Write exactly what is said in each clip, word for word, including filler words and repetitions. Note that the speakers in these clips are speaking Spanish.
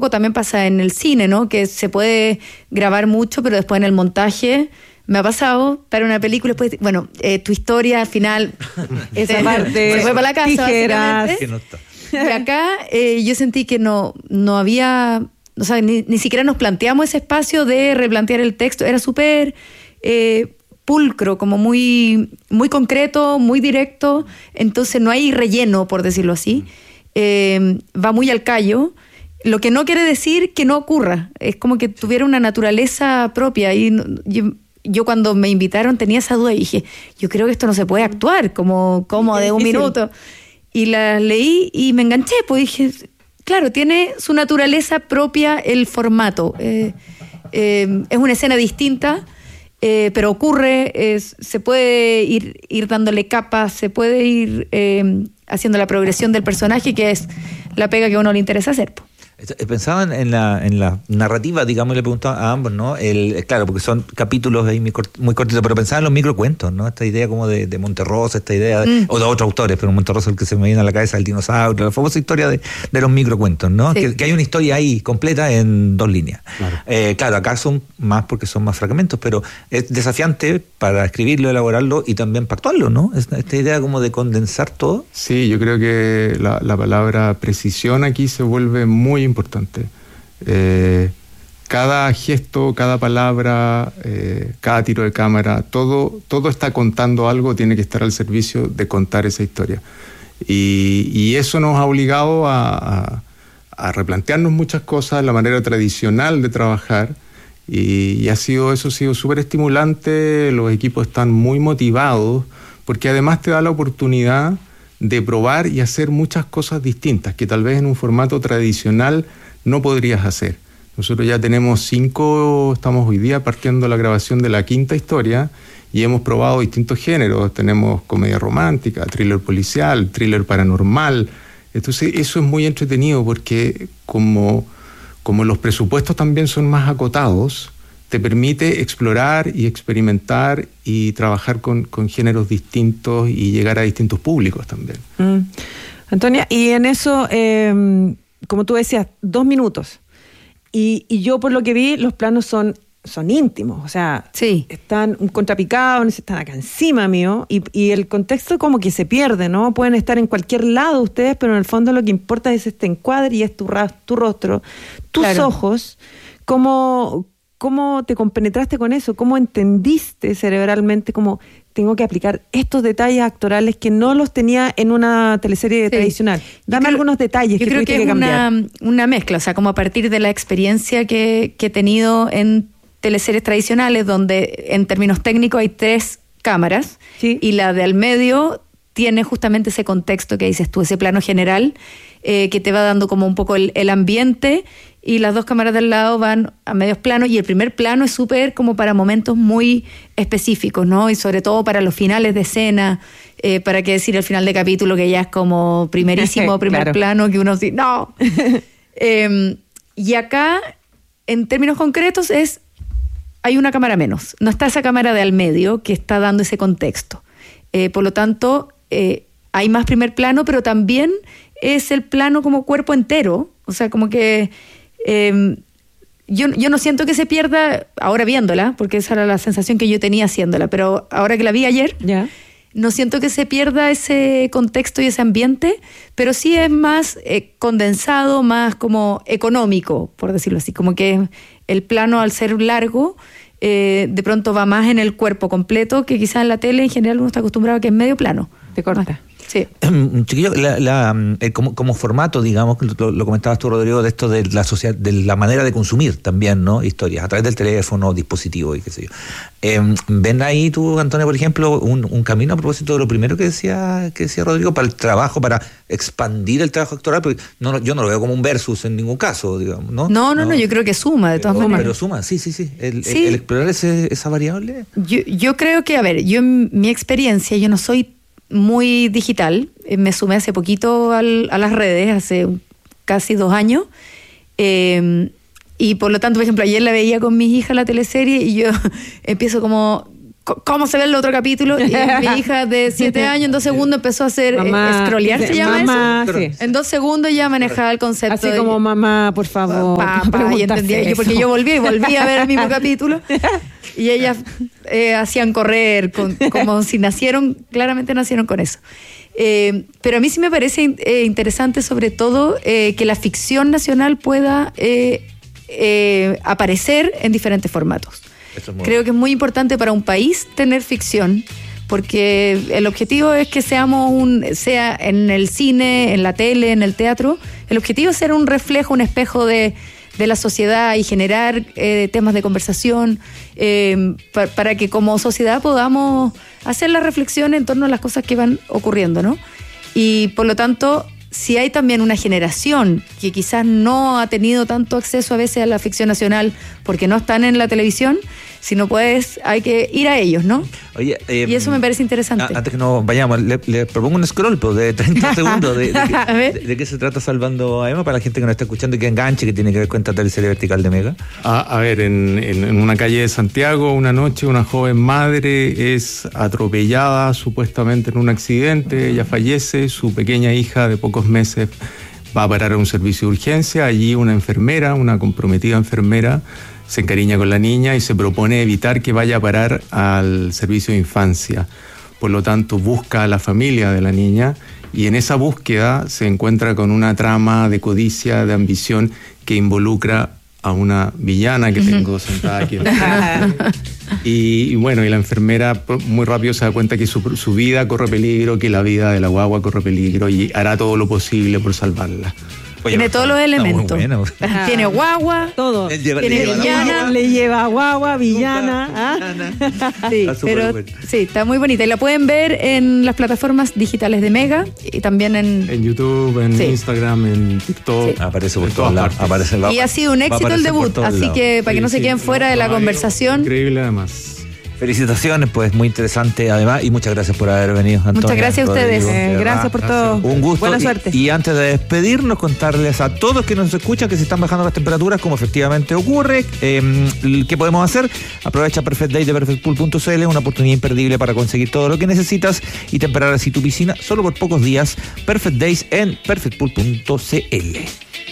poco también pasa en el cine, ¿no? Que se puede grabar mucho, pero después en el montaje me ha pasado para una película, después, bueno, eh, tu historia al final, esa parte se fue para la casa, tijeras. básicamente. Y acá eh, yo sentí que no, no había, o sea, ni, ni siquiera nos planteamos ese espacio de replantear el texto, era súper eh, pulcro, como muy, muy concreto, muy directo, entonces no hay relleno, por decirlo así, eh, va muy al callo, lo que no quiere decir que no ocurra, es como que tuviera una naturaleza propia, y yo, yo cuando me invitaron tenía esa duda y dije, yo creo que esto no se puede actuar como, como de un minuto. Y la leí y me enganché, pues dije, claro, tiene su naturaleza propia el formato. Eh, eh, es una escena distinta, eh, pero ocurre, es, se puede ir, ir dándole capas, se puede ir eh, haciendo la progresión del personaje, que es la pega que a uno le interesa hacer, pues. Pensaba en la, en la narrativa, digamos, le preguntaba a ambos, ¿no? El, claro, porque son capítulos ahí muy, cort, muy cortitos, pero pensaba en los microcuentos, ¿no? Esta idea como de, de Monterrosa, esta idea, de, mm. o de otros autores, pero Monterrosa es el que se me viene a la cabeza, el dinosaurio, la famosa historia de, de los microcuentos, ¿no? Sí. Que, que hay una historia ahí completa en dos líneas. Claro. Eh, claro, acá son más porque son más fragmentos, pero es desafiante para escribirlo, elaborarlo y también para actuarlo, ¿no? Esta, esta idea como de condensar todo. Sí, yo creo que la, la palabra precisión aquí se vuelve muy importante. Eh, cada gesto, cada palabra, eh, cada tiro de cámara, todo, todo está contando algo, tiene que estar al servicio de contar esa historia. Y, y eso nos ha obligado a, a, a replantearnos muchas cosas, la manera tradicional de trabajar, y, y ha sido, eso ha sido súper estimulante, los equipos están muy motivados, porque además te da la oportunidad de probar y hacer muchas cosas distintas que tal vez en un formato tradicional no podrías hacer. Nosotros ya tenemos cinco, estamos hoy día partiendo la grabación de la quinta historia y hemos probado distintos géneros. Tenemos comedia romántica, thriller policial, thriller paranormal. Entonces eso es muy entretenido porque como, como los presupuestos también son más acotados, te permite explorar y experimentar y trabajar con, con géneros distintos y llegar a distintos públicos también. Mm. Antonia, y en eso, eh, como tú decías, dos minutos. Y, y yo por lo que vi, los planos son, son íntimos, o sea, sí. Están contrapicados, están acá encima mío, y, y el contexto como que se pierde, ¿no? Pueden estar en cualquier lado ustedes, pero en el fondo lo que importa es este encuadre y es tu, tu rostro, tus claro. ojos, cómo... ¿Cómo te compenetraste con eso? ¿Cómo entendiste cerebralmente cómo tengo que aplicar estos detalles actorales que no los tenía en una teleserie sí. tradicional? Dame creo, algunos detalles que tuviste que, que cambiar. Yo creo que es una, una mezcla, o sea, como a partir de la experiencia que, que he tenido en teleseries tradicionales, donde en términos técnicos hay tres cámaras, sí. y la de al medio tiene justamente ese contexto que dices tú, ese plano general, eh, que te va dando como un poco el, el ambiente, y las dos cámaras del lado van a medios planos, y el primer plano es súper como para momentos muy específicos, ¿no? Y sobre todo para los finales de escena, eh, para qué decir el final de capítulo, que ya es como primerísimo primer claro. plano, que uno dice, ¡no! eh, y acá, en términos concretos, es hay una cámara menos. No está esa cámara de al medio que está dando ese contexto. Eh, por lo tanto, eh, hay más primer plano, pero también es el plano como cuerpo entero. O sea, como que... Eh, yo, yo no siento que se pierda, ahora viéndola, porque esa era la sensación que yo tenía haciéndola, pero ahora que la vi ayer, yeah. no siento que se pierda ese contexto y ese ambiente, pero sí es más eh, condensado, más como económico, por decirlo así, como que el plano, al ser largo, eh, de pronto va más en el cuerpo completo, que quizás en la tele en general uno está acostumbrado a que es medio plano. Te corta. Sí. Chiquillo, la, la, eh, como, como formato, digamos, lo, lo comentabas tú, Rodrigo, de esto de la sociedad, de la manera de consumir también, ¿no? Historias, a través del teléfono, dispositivo y qué sé yo. Eh, ¿Ven ahí tú, Antonio, por ejemplo, un, un camino a propósito de lo primero que decía, que decía Rodrigo, para el trabajo, para expandir el trabajo actoral? Porque no, yo no lo veo como un versus en ningún caso, digamos, ¿no? No, no, no, no yo creo que suma, de todas pero, maneras. Pero suma, sí, sí, sí. El, sí. el, el explorar ese, esa variable. Yo, yo creo que, a ver, yo en mi experiencia, yo no soy muy digital, me sumé hace poquito al, a las redes, hace casi dos años, eh, y por lo tanto, por ejemplo, ayer la veía con mis hijas la teleserie y yo empiezo como ¿cómo se ve el otro capítulo? Y mi hija de siete años en dos segundos empezó a hacer mamá, eh, scrollear, ¿se llama mamá, eso? Sí. En dos segundos ya manejaba el concepto. Así de, como mamá, por favor. Papá, y entendía yo, porque yo volví y volví a ver el mismo capítulo. Y ellas eh, hacían correr, con, como si nacieron, claramente nacieron con eso. Eh, pero a mí sí me parece eh, interesante, sobre todo, eh, que la ficción nacional pueda eh, eh, aparecer en diferentes formatos. Creo que es muy importante para un país tener ficción, porque el objetivo es que seamos un, sea en el cine, en la tele, en el teatro, el objetivo es ser un reflejo, un espejo de, de la sociedad y generar eh, temas de conversación eh, pa, para que como sociedad podamos hacer la reflexión en torno a las cosas que van ocurriendo, ¿no? Y por lo tanto, si hay también una generación que quizás no ha tenido tanto acceso a veces a la ficción nacional porque no están en la televisión, si no puedes, hay que ir a ellos, ¿no? Oye, eh, y eso me parece interesante. A, antes que nos vayamos, le, le propongo un scroll pues, de treinta segundos de, de, de, de, de qué se trata Salvando a Emma para la gente que nos está escuchando y que enganche, que tiene que ver con esta teleserie vertical de Mega. A, a ver, en, en, en una calle de Santiago, una noche, una joven madre es atropellada supuestamente en un accidente, ella fallece, su pequeña hija de pocos meses va a parar a un servicio de urgencia, allí una enfermera, una comprometida enfermera, se encariña con la niña y se propone evitar que vaya a parar al servicio de infancia. Por lo tanto, busca a la familia de la niña y en esa búsqueda se encuentra con una trama de codicia, de ambición que involucra a una villana que tengo sentada aquí. Y, y bueno, y la enfermera muy rápido se da cuenta que su, su vida corre peligro, que la vida de la guagua corre peligro y hará todo lo posible por salvarla. Oye, tiene todos los elementos. Bueno. Tiene guagua, todo. Lleva, tiene le villana, le lleva guagua, villana. ¿Ah? Sí, pero bueno. Sí, está muy bonita. Y la pueden ver en las plataformas digitales de Mega y también en... En YouTube, en sí. Instagram, en TikTok. Sí. Aparece por todos lados. Aparece, y ha sido un éxito el debut, así lados. que para sí, que no se queden sí, fuera no, de la no, conversación. Increíble además. Felicitaciones, pues muy interesante además y muchas gracias por haber venido, Antonia. Muchas gracias a ustedes. Eh, gracias por todo. Un gusto. Buena suerte. Y, y antes de despedirnos, contarles a todos que nos escuchan que se están bajando las temperaturas, como efectivamente ocurre. Eh, ¿Qué podemos hacer? Aprovecha Perfect Day de perfect pool punto c l, una oportunidad imperdible para conseguir todo lo que necesitas y temperar así tu piscina solo por pocos días. Perfect Days en perfect pool punto c l.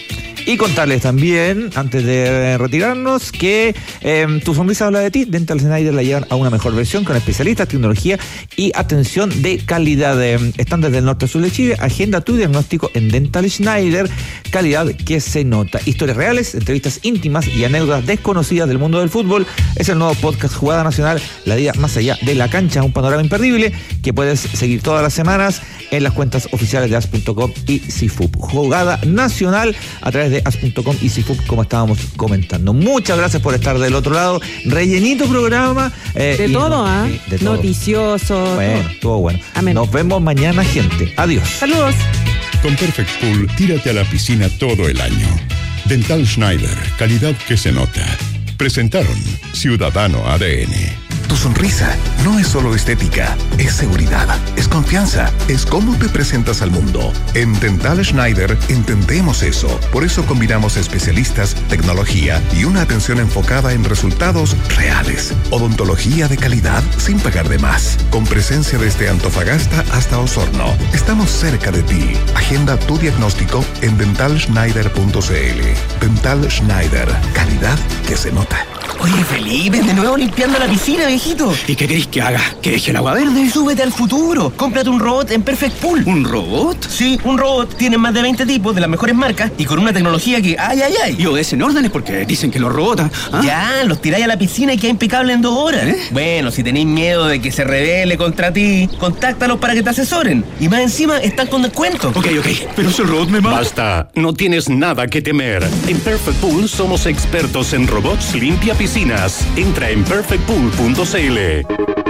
Y contarles también, antes de retirarnos, que eh, tu sonrisa habla de ti. Dental Schneider la llevan a una mejor versión con especialistas, tecnología y atención de calidad. Eh, están desde el norte sur de Chile. Agenda tu diagnóstico en Dental Schneider. Calidad que se nota. Historias reales, entrevistas íntimas y anécdotas desconocidas del mundo del fútbol. Es el nuevo podcast Jugada Nacional, la vida más allá de la cancha. Un panorama imperdible que puedes seguir todas las semanas en las cuentas oficiales de as punto com y C I F U P. Jugada Nacional a través de as punto com y C I F U P, como estábamos comentando. Muchas gracias por estar del otro lado. Rellenito programa. Eh, de, todo, ¿ah? ¿eh? De todo, noticioso. Bueno, todo. Estuvo bueno. Amén. Nos vemos mañana, gente. Adiós. Saludos. Con Perfect Pool, tírate a la piscina todo el año. Dental Schneider, calidad que se nota. Presentaron Ciudadano A D N. Tu sonrisa no es solo estética, es seguridad, es confianza, es cómo te presentas al mundo. En Dental Schneider entendemos eso. Por eso combinamos especialistas, tecnología y una atención enfocada en resultados reales. Odontología de calidad sin pagar de más. Con presencia desde Antofagasta hasta Osorno. Estamos cerca de ti. Agenda tu diagnóstico en dental schneider punto c l. Dental Schneider. Calidad que se nota. Oye, Felipe, de nuevo limpiando la piscina, viejito. ¿Y qué querés que haga? ¿Que deje el agua verde? Súbete al futuro. Cómprate un robot en Perfect Pool. ¿Un robot? Sí, un robot. Tiene más de veinte tipos de las mejores marcas y con una tecnología que ¡ay, ay, ay! Y obedecen órdenes porque dicen que los robots... ¿ah? Ya, los tiráis a la piscina y queda impecable en dos horas. ¿Eh? Bueno, si tenéis miedo de que se rebele contra ti, contáctalos para que te asesoren. Y más encima, están con descuento. Ok, ok. Pero si el robot me mata... Basta. No tienes nada que temer. En Perfect Pool somos expertos en robots limpia piscinas. Entra en perfect pool punto c l.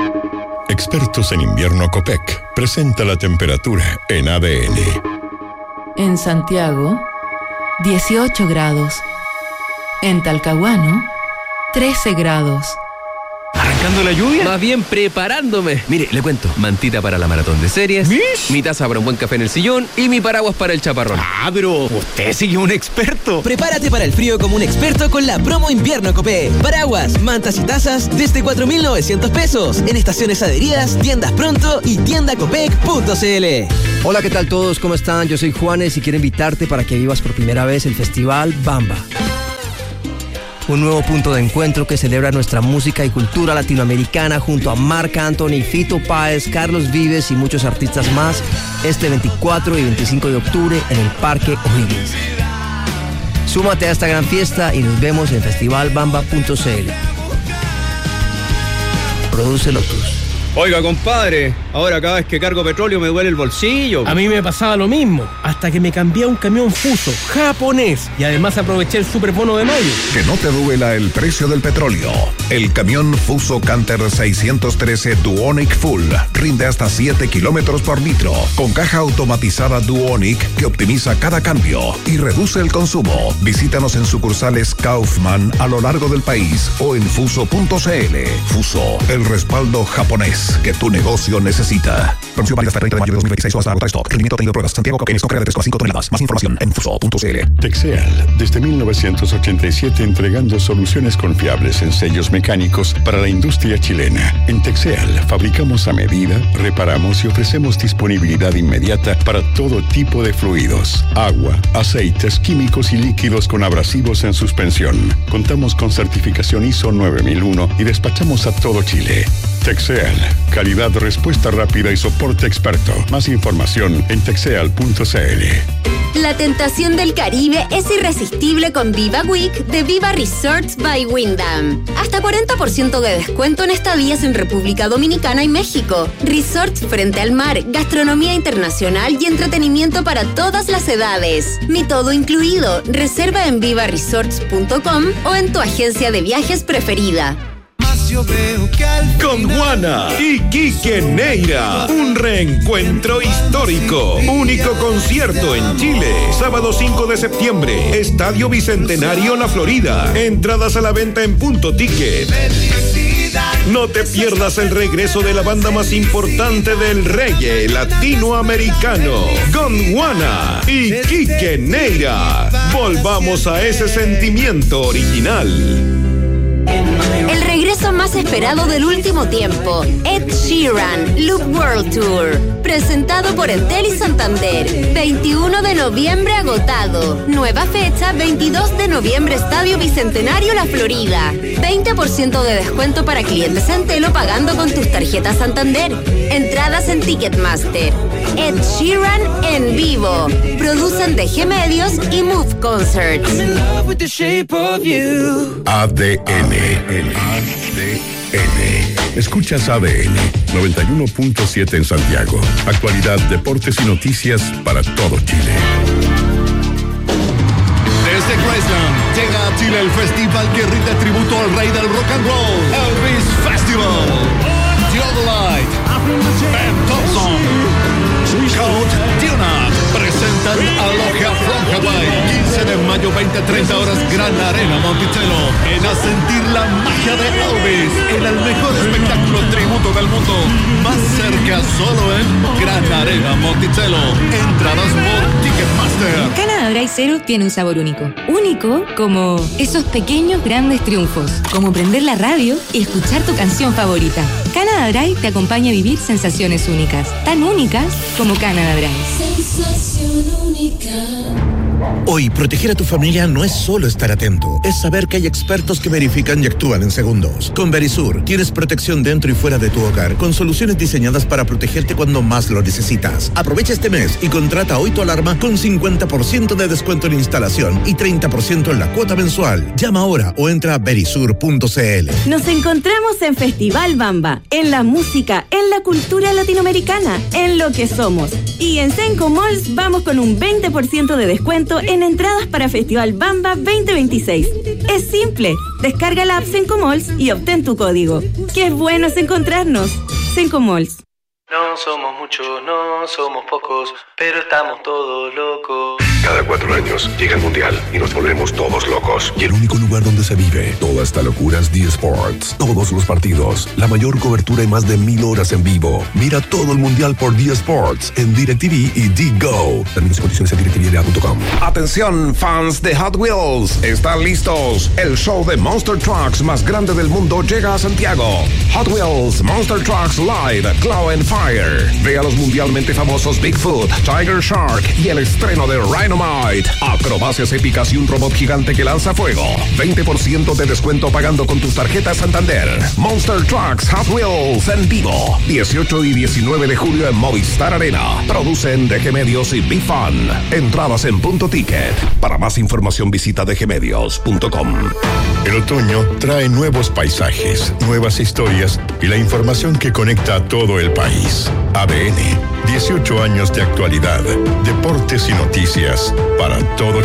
Expertos en invierno Copec presenta la temperatura en A D N. En Santiago, dieciocho grados. En Talcahuano, trece grados. ¿Arrancando la lluvia? Más bien preparándome. Mire, le cuento. Mantita para la maratón de series. ¿Mish? Mi taza para un buen café en el sillón. Y mi paraguas para el chaparrón. Ah, pero usted sí que es un experto. Prepárate para el frío como un experto con la promo invierno Copec. Paraguas, mantas y tazas desde cuatro mil novecientos pesos. En estaciones adheridas, tiendas pronto y tienda copec punto cl. Hola, ¿qué tal todos? ¿Cómo están? Yo soy Juanes y quiero invitarte para que vivas por primera vez el Festival Bamba. Un nuevo punto de encuentro que celebra nuestra música y cultura latinoamericana junto a Marc Anthony, Fito Páez, Carlos Vives y muchos artistas más este veinticuatro y veinticinco de octubre en el Parque O'Higgins. Súmate a esta gran fiesta y nos vemos en festival bamba punto cl. Produce Lotus. Oiga, compadre, ahora cada vez que cargo petróleo me duele el bolsillo. A mí me pasaba lo mismo, hasta que me cambié a un camión Fuso, japonés, y además aproveché el superbono de mayo. Que no te duela el precio del petróleo. El camión Fuso Canter seiscientos trece Duonic Full rinde hasta siete kilómetros por litro, con caja automatizada Duonic que optimiza cada cambio y reduce el consumo. Visítanos en sucursales Kaufman a lo largo del país o en fuso punto cl. Fuso, el respaldo japonés que tu negocio necesita. Promoción válida hasta el treinta de mayo de dos mil veintiséis o hasta agotar stock. Rendimiento tenido pruebas. Santiago Coquenes con carga de tres coma cinco toneladas. Más información en fuso punto cl. Texeal, desde mil novecientos ochenta y siete entregando soluciones confiables en sellos mecánicos para la industria chilena. En Texeal fabricamos a medida, reparamos y ofrecemos disponibilidad inmediata para todo tipo de fluidos, agua, aceites, químicos y líquidos con abrasivos en suspensión. Contamos con certificación I S O nueve mil uno y despachamos a todo Chile. Texeal, calidad, respuesta rápida y soporte experto. Más información en texeal punto cl. La tentación del Caribe es irresistible con Viva Week de Viva Resorts by Wyndham. Hasta cuarenta por ciento de descuento en estadías en República Dominicana y México. Resorts frente al mar, gastronomía internacional y entretenimiento para todas las edades. Mi todo incluido. Reserva en viva resorts punto com o en tu agencia de viajes preferida. Con Juana y Quique Neira, un reencuentro histórico. Único concierto en Chile. Sábado cinco de septiembre, Estadio Bicentenario La Florida. Entradas a la venta en Punto Ticket. No te pierdas el regreso de la banda más importante del reggae latinoamericano, Gondwana y Quique Neira. Volvamos a ese sentimiento original. El regreso más esperado del último tiempo, Ed Sheeran, Loop World Tour, presentado por Entel y Santander, veintiuno de noviembre agotado, nueva fecha veintidós de noviembre Estadio Bicentenario La Florida, veinte por ciento de descuento para clientes Entel o pagando con tus tarjetas Santander, entradas en Ticketmaster. Ed Sheeran en vivo, producen D G Medios y Move Concerts. A D N. A D N. Escuchas A D N noventa y uno punto siete en Santiago. Actualidad, deportes y noticias para todo Chile. Desde Graceland llega a Chile el festival que rinde tributo al rey del rock and roll, Elvis Festival. Theodolite, Ben Thompson, Count Duna presentan Aloha from Hawaii. quince de mayo, veinte a treinta horas, Gran Arena Monticello. Ven a sentir la magia de Elvis en el mejor espectáculo tributo del mundo. Más cerca solo en Gran Arena Monticello. Entradas por Ticketmaster. Canada Dry Zero tiene un sabor único. Único como esos pequeños grandes triunfos. Como prender la radio y escuchar tu canción favorita. Canada Dry te acompaña a vivir sensaciones únicas. Tan únicas como Canada Dry. Sensación única. Hoy, proteger a tu familia no es solo estar atento, es saber que hay expertos que verifican y actúan en segundos. Con Verisur, tienes protección dentro y fuera de tu hogar, con soluciones diseñadas para protegerte cuando más lo necesitas. Aprovecha este mes y contrata hoy tu alarma con cincuenta por ciento de descuento en instalación y treinta por ciento en la cuota mensual. Llama ahora o entra a verisur punto cl. Nos encontramos en Festival Bamba, en la música, en la cultura latinoamericana, en lo que somos. Y en Senco Malls vamos con un veinte por ciento de descuento en entradas para Festival Bamba veinte veintiséis. Es simple, descarga la app Senco Malls y obtén tu código. ¡Qué bueno es encontrarnos! Senco Malls. No somos muchos, no somos pocos, pero estamos todos locos. Cada cuatro años llega el Mundial y nos volvemos todos locos. Y el único lugar donde se vive toda esta locura es D-Sports. Todos los partidos, la mayor cobertura y más de mil horas en vivo. Mira todo el Mundial por D-Sports en DirecTV y D-Go. Términos y condiciones en directividad punto com. Atención, fans de Hot Wheels. ¿Están listos? El show de Monster Trucks más grande del mundo llega a Santiago. Hot Wheels Monster Trucks Live Claw and Fire. Ve a los mundialmente famosos Bigfoot, Tiger Shark y el estreno de Rhinomite. Acrobacias épicas y un robot gigante que lanza fuego. veinte por ciento de descuento pagando con tus tarjetas Santander. Monster Trucks Hot Wheels en vivo. dieciocho y diecinueve de julio en Movistar Arena. Producen D G Medios y Big Fun. Entradas en Punto Ticket. Para más información visita d g medios punto com. El otoño trae nuevos paisajes, nuevas historias y la información que conecta a todo el país. A B N, dieciocho años de actualidad, deportes y noticias para todo